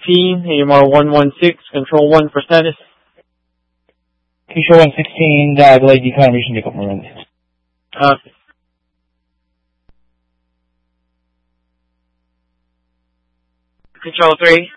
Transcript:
116, AMR 116, Control 1 for status. Control 116, delayed decon, reaching takeoff on runway. Control 3,